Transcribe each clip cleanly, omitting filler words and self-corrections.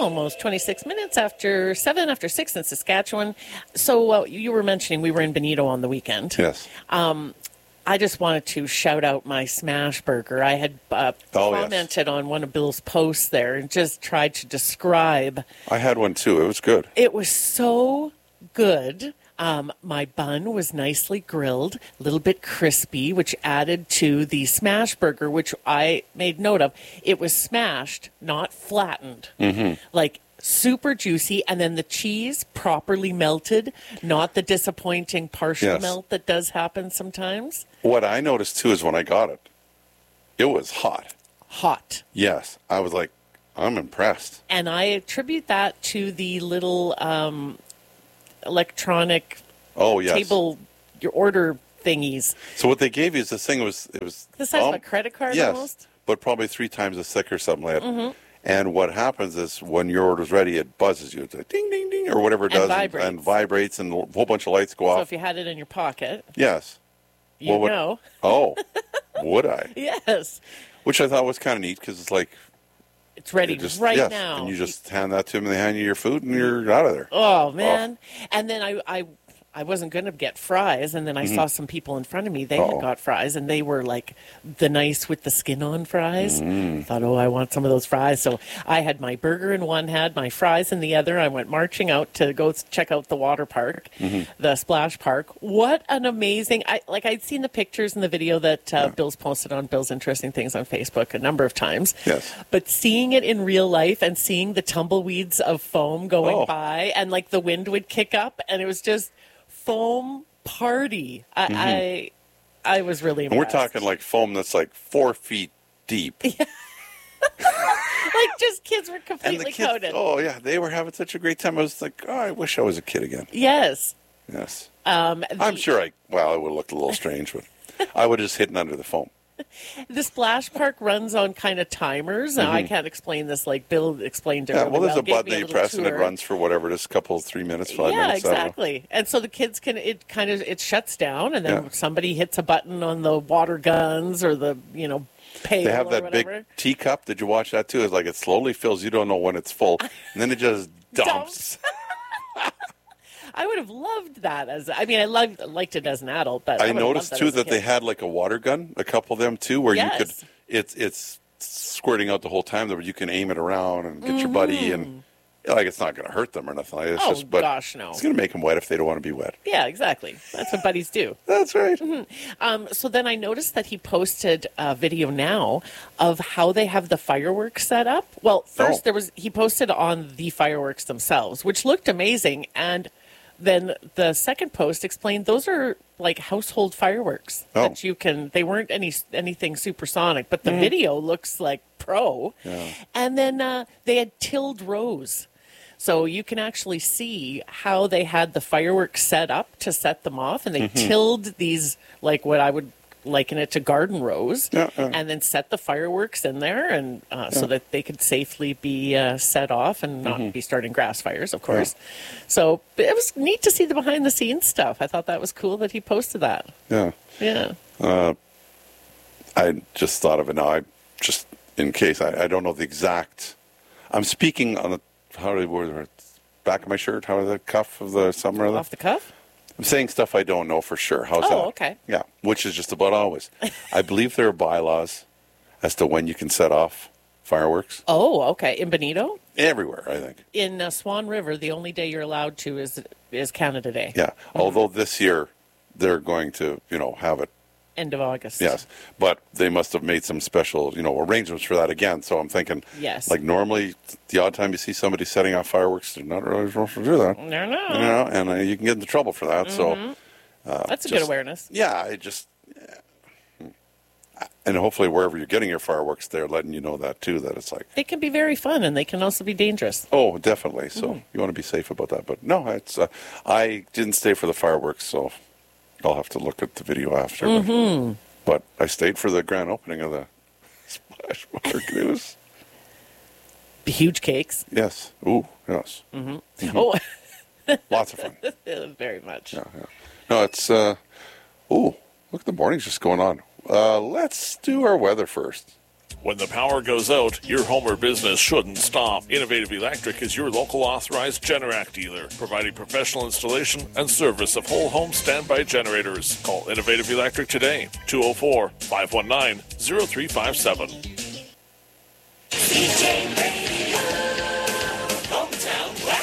Almost 26 minutes after 7, after 6 in Saskatchewan. So you were mentioning we were in Bonito on the weekend. Yes. I just wanted to shout out my smash burger. I had commented on one of Bill's posts there and just tried to describe. I had one too. It was good. It was so good. My bun was nicely grilled, a little bit crispy, which added to the smash burger, which I made note of. It was smashed, not flattened. Like super juicy, and then the cheese properly melted, not the disappointing partial melt that does happen sometimes. What I noticed too is when I got it, it was hot. Hot. Yes. I was like, I'm impressed. And I attribute that to the little electronic table, your order thingies. So what they gave you is this thing, it was the size of a credit card almost? But probably 3 times as thick or something like that. And what happens is when your order's ready, it buzzes you. It's like ding, ding, ding, or whatever it does. And vibrates, and a whole bunch of lights go off. So if you had it in your pocket. Yes. You know. Oh, would I? Yes. Which I thought was kind of neat because it's like. It's ready now. And you just hand that to them and they hand you your food and you're out of there. Oh, man. And then I wasn't going to get fries, and then I saw some people in front of me. They had got fries, and they were like the nice with the skin on fries. I thought, I want some of those fries. So I had my burger in one hand, my fries in the other. I went marching out to go check out the water park, the splash park. What an amazing... I'd seen the pictures and the video that Bill's posted on Bill's Interesting Things on Facebook a number of times. Yes. But seeing it in real life and seeing the tumbleweeds of foam going by, and like the wind would kick up, and it was just... foam party. I was really impressed. And we're talking like foam that's like 4 feet deep. Like just kids were completely coated. Oh, yeah. They were having such a great time. I was like, I wish I was a kid again. Yes. Yes. I'm sure it would have looked a little strange, but I would have just hidden under the foam. The splash park runs on kind of timers. Now, I can't explain this like Bill explained it. Yeah, well, there's a button that you press and it runs for whatever it is, 3 minutes, 5 minutes. Yeah, exactly. And so the kids it shuts down, and then somebody hits a button on the water guns or the, pail. They have that big teacup. Did you watch that too? It's like it slowly fills. You don't know when it's full. And then it just dumps. I would have loved that I liked it as an adult, but I noticed too that they had like a water gun, a couple of them too, where you could, it's squirting out the whole time, but you can aim it around and get your buddy, and like it's not going to hurt them or nothing. It's gosh, no. It's going to make them wet if they don't want to be wet. Yeah, exactly. That's what buddies do. That's right. So then I noticed that he posted a video now of how they have the fireworks set up. Well, first he posted on the fireworks themselves, which looked amazing, and then the second post explained those are like household fireworks that you can. They weren't anything supersonic, but the video looks like pro. Yeah. And then they had tilled rows, so you can actually see how they had the fireworks set up to set them off, and they tilled these like what I would liken it to garden rows, and then set the fireworks in there, and so that they could safely be set off and not be starting grass fires, of course. So it was neat to see the behind the scenes stuff. I thought that was cool that he posted that. Yeah. I just thought of it now. Just in case, I don't know the exact. I'm speaking on the back of my shirt, the cuff of the somewhere. Off the cuff? I'm saying stuff I don't know for sure. How's that? Oh, okay. Yeah, which is just about always. I believe there are bylaws as to when you can set off fireworks. Oh, okay. In Bonito? Everywhere, I think. In Swan River, the only day you're allowed to is Canada Day. Yeah, although this year they're going to, have it. End of August. Yes, but they must have made some special, arrangements for that again. So I'm thinking, like normally, the odd time you see somebody setting off fireworks, they're not really supposed to do that. They're not. And you can get into trouble for that. So that's a good awareness. Yeah, and hopefully wherever you're getting your fireworks, they're letting you know that too. That it's like they can be very fun and they can also be dangerous. Oh, definitely. So you want to be safe about that. But no, it's I didn't stay for the fireworks, so. I'll have to look at the video after. But I stayed for the grand opening of the Splash Park. It was huge cakes. Yes. Ooh, yes. Oh, lots of fun. Very much. Yeah. No, it's. Look, the morning's just going on. Let's do our weather first. When the power goes out, your home or business shouldn't stop. Innovative Electric is your local authorized Generac dealer, providing professional installation and service of whole home standby generators. Call Innovative Electric today, 204-519-0357. CJ Radio, Hometown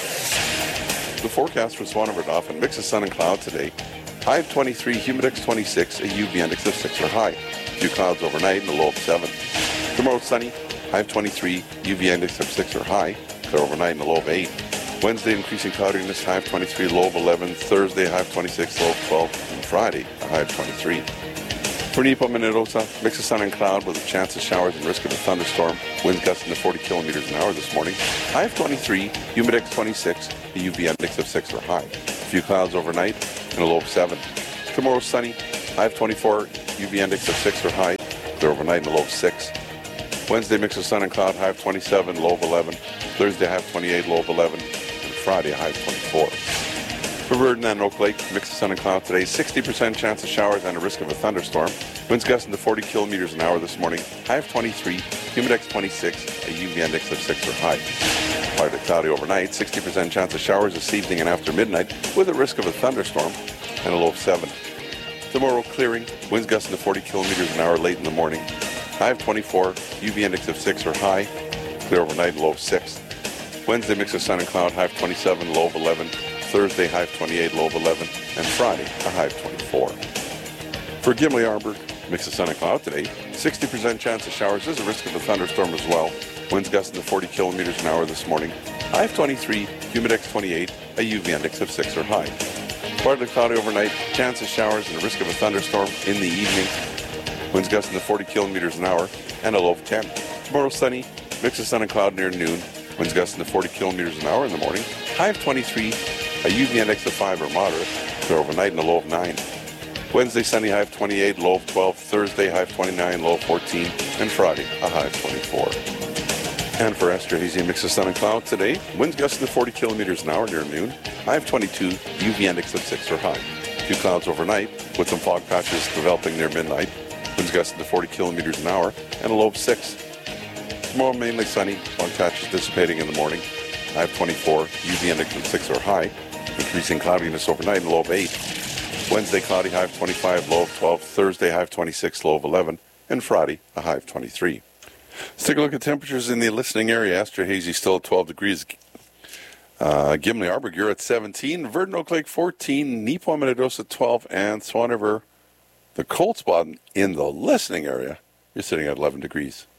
West. The forecast for Swan River Dauphin, mix of sun and cloud today. High of 23, humidex 26, a UV index of 6 or high. Few clouds overnight and a low of 7. Tomorrow sunny, high of 23, UV index of 6 or high. Clear overnight and a low of 8. Wednesday increasing cloudiness, high of 23, low of 11. Thursday high of 26, low of 12. And Friday a high of 23. For Nipo Minnedosa, mix of sun and cloud with a chance of showers and risk of a thunderstorm. Winds gusting to 40 kilometers an hour this morning. High of 23, humidex 26, a UV index of 6 or high. A few clouds overnight and a low of 7. Tomorrow sunny, high of 24, UV index of 6 or high. Clear overnight and a low of 6. Wednesday mix of sun and cloud, high of 27, low of 11. Thursday high of 28, low of 11. And Friday a high of 24. For Verdun and Oak Lake, mix of sun and cloud today, 60% chance of showers and a risk of a thunderstorm. Winds gusting to 40 kilometers an hour this morning. High of 23, humidex 26, a UV index of 6 or high. Partly cloudy overnight, 60% chance of showers this evening and after midnight with a risk of a thunderstorm and a low of 7. Tomorrow clearing, winds gusting to 40 kilometers an hour late in the morning. High of 24, UV index of 6 or high. Clear overnight, low of 6. Wednesday mix of sun and cloud, high of 27, low of 11. Thursday high of 28, low of 11. And Friday a high of 24. For Gimli Arborg, mix of sun and cloud today, 60% chance of showers. There's a risk of a thunderstorm as well. Winds gusting to 40 kilometers an hour this morning. High of 23, humidex 28, a UV index of 6 or high. Partly cloudy overnight, chance of showers and a risk of a thunderstorm in the evening. Winds gusting to 40 kilometers an hour and a low of 10. Tomorrow sunny, mix of sun and cloud near noon. Winds gusting to 40 kilometers an hour in the morning. High of 23, a UV index of 5 or moderate. Clear overnight and a low of 9. Wednesday sunny, high of 28, low of 12. Thursday high of 29, low of 14. And Friday a high of 24. And for Esterhazy, mix of sun and cloud today, winds gusting to 40 kilometers an hour near noon. High of 22, UV index of 6 or high. A few clouds overnight with some fog patches developing near midnight. Winds gusting to 40 kilometers an hour and a low of 6. Tomorrow mainly sunny, fog patches dissipating in the morning. High of 24, UV index of 6 or high. Increasing cloudiness overnight and a low of 8. Wednesday cloudy, high of 25, low of 12. Thursday high of 26, low of 11. And Friday a high of 23. Let's take a look at temperatures in the listening area. Esterhazy still at 12 degrees. Gimli Arborg, you're at 17. Verdun Oak Lake 14. Nipo Minnedosa 12. And Swan River, the cold spot in the listening area, you're sitting at 11 degrees.